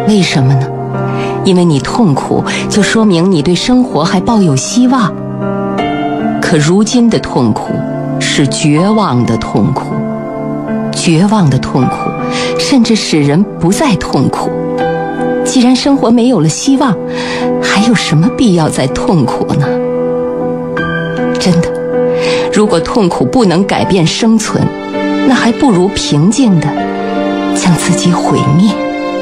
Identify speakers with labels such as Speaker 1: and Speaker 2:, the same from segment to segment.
Speaker 1: 为什么呢？因为你痛苦，就说明你对生活还抱有希望。可如今的痛苦是绝望的痛苦，绝望的痛苦甚至使人不再痛苦。既然生活没有了希望，还有什么必要再痛苦呢？真的，如果痛苦不能改变生存，那还不如平静地将自己毁灭。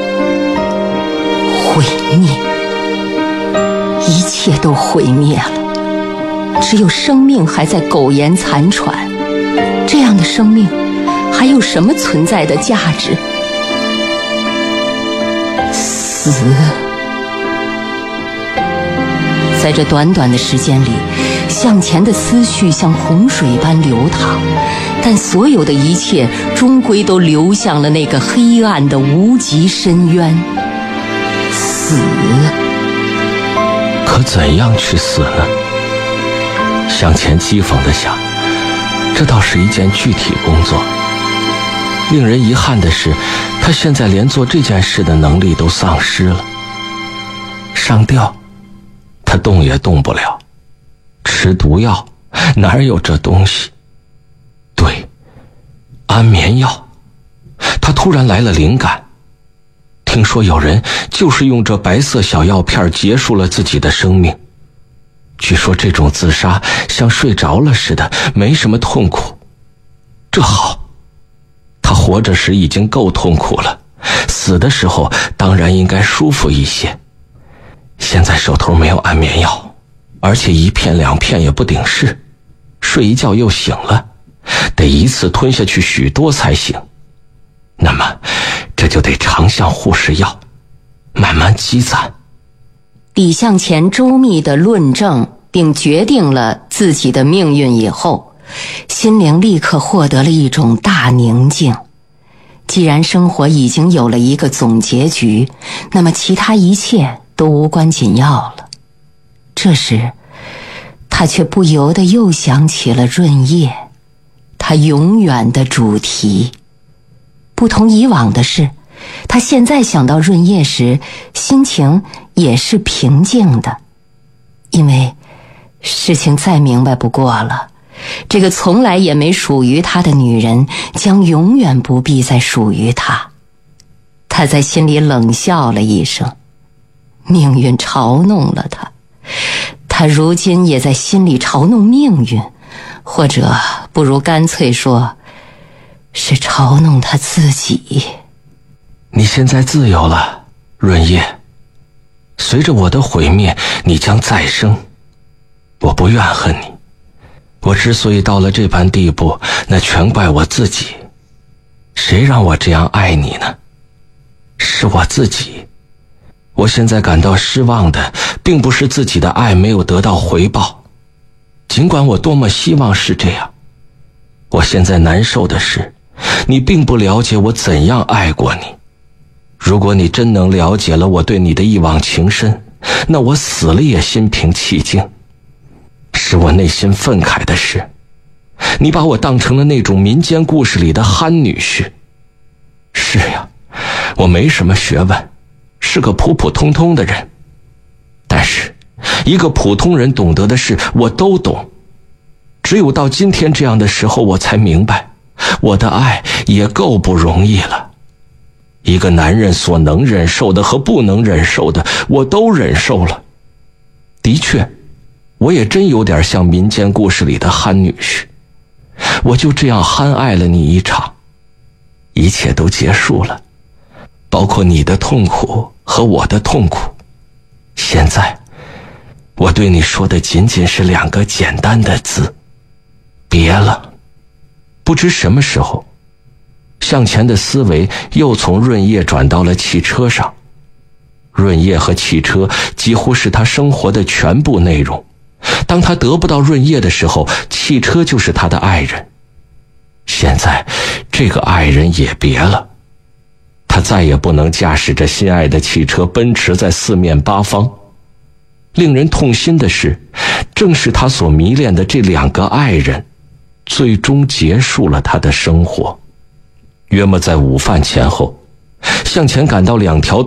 Speaker 1: 毁灭，一切都毁灭了，只有生命还在苟延残喘。这样的生命还有什么存在的价值？死。在这短短的时间里，向前的思绪像洪水般流淌，但所有的一切终归都流向了那个黑暗的无极深渊。死。
Speaker 2: 可怎样去死呢？向前讥讽地想，这倒是一件具体工作。令人遗憾的是，他现在连做这件事的能力都丧失了。上吊，他动也动不了；吃毒药，哪有这东西？对，安眠药。他突然来了灵感，听说有人就是用这白色小药片结束了自己的生命。据说这种自杀像睡着了似的，没什么痛苦。这好，他活着时已经够痛苦了，死的时候当然应该舒服一些。现在手头没有安眠药，而且一片两片也不顶事，睡一觉又醒了，得一次吞下去许多才行。那么这就得常向护士要，慢慢积攒。
Speaker 1: 李向前周密地论证并决定了自己的命运以后，心灵立刻获得了一种大宁静。既然生活已经有了一个总结局，那么其他一切都无关紧要了。这时他却不由得又想起了润叶，他永远的主题。不同以往的是，他现在想到润叶时，心情也是平静的，因为事情再明白不过了，这个从来也没属于他的女人将永远不必再属于他。他在心里冷笑了一声，命运嘲弄了他，他如今也在心里嘲弄命运，或者不如干脆说是嘲弄他自己。
Speaker 2: 你现在自由了，润叶。随着我的毁灭，你将再生。我不怨恨你，我之所以到了这般地步，那全怪我自己。谁让我这样爱你呢？是我自己。我现在感到失望的，并不是自己的爱没有得到回报，尽管我多么希望是这样。我现在难受的是，你并不了解我怎样爱过你。如果你真能了解了我对你的一往情深，那我死了也心平气静。使我内心愤慨的是，你把我当成了那种民间故事里的憨女婿。是呀，我没什么学问，是个普普通通的人。但是一个普通人懂得的事我都懂，只有到今天这样的时候，我才明白我的爱也够不容易了。一个男人所能忍受的和不能忍受的，我都忍受了。的确，我也真有点像民间故事里的憨女婿。我就这样憨爱了你一场，一切都结束了，包括你的痛苦和我的痛苦。现在我对你说的仅仅是2个简单的字：别了。不知什么时候，向前的思维又从润叶转到了汽车上。润叶和汽车几乎是他生活的全部内容。当他得不到润叶的时候，汽车就是他的爱人。现在这个爱人也别了，他再也不能驾驶着心爱的汽车奔驰在四面八方。令人痛心的是，正是他所迷恋的这2个爱人，最终结束了他的生活。约莫在午饭前后，向前赶到2条